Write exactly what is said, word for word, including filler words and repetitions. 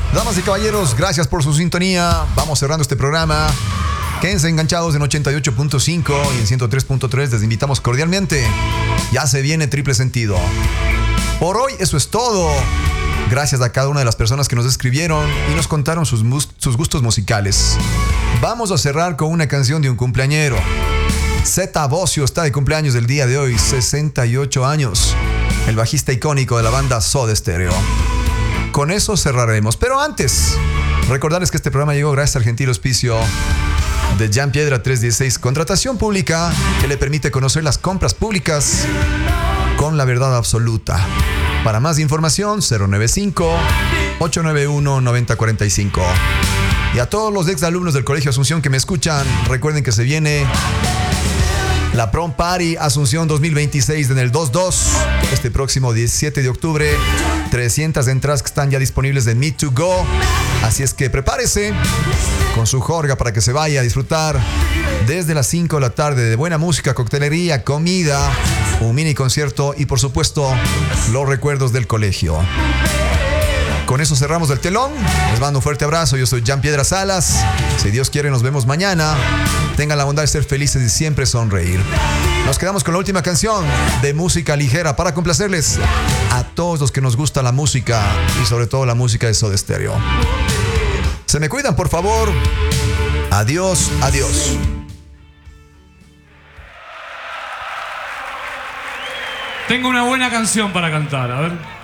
Damas y caballeros, gracias por su sintonía. Vamos cerrando este programa. Quédense enganchados en ochenta y ocho punto cinco y en ciento tres punto tres. Les invitamos cordialmente. Ya se viene Triple Sentido. Por hoy eso es todo. Gracias a cada una de las personas que nos escribieron y nos contaron sus, mus- sus gustos musicales. Vamos a cerrar con una canción de un cumpleañero. Zeta Bosio está de cumpleaños el día de hoy, sesenta y ocho años. El bajista icónico de la banda Soda Stereo. Con eso cerraremos. Pero antes, recordarles que este programa llegó gracias al gentil auspicio de Jan Piedra trescientos dieciséis. Contratación pública que le permite conocer las compras públicas con la verdad absoluta. Para más información, cero nueve cinco, ocho nueve uno, nueve cero cuatro cinco. Y a todos los exalumnos del Colegio Asunción que me escuchan, recuerden que se viene la Prom Party Asunción dos mil veintiséis en el dos dos, este próximo diecisiete de octubre. trescientas entradas que están ya disponibles en Meet to Go. Así es que prepárese con su jorga para que se vaya a disfrutar desde las cinco de la tarde de buena música, coctelería, comida, un mini concierto y por supuesto los recuerdos del colegio. Con eso cerramos el telón. Les mando un fuerte abrazo. Yo soy Jan Piedra Salas. Si Dios quiere, nos vemos mañana. Tengan la bondad de ser felices y siempre sonreír. Nos quedamos con la última canción de música ligera para complacerles a todos los que nos gusta la música y sobre todo la música de Soda Stereo. Se me cuidan, por favor. Adiós, adiós. Tengo una buena canción para cantar, a ver.